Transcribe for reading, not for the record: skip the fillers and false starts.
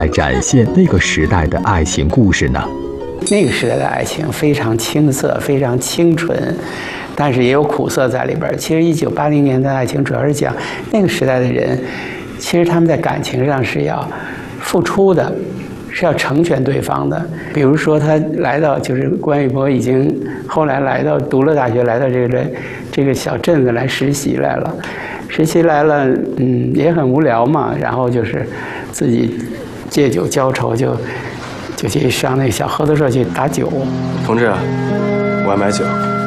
来展现那个时代的爱情故事呢？ 那个时代的爱情非常青涩，非常清纯，但是也有苦涩在里边。其实1980年的爱情主要是讲那个时代的人，其实他们在感情上是要付出的，是要成全对方的。比如说他来到，就是关玉波已经后来来到读了大学，来到这个小镇子来实习来了。实习来了，也很无聊嘛，然后就是自己借酒浇愁，就去上那个小合作社去打酒。 同志，我要买酒。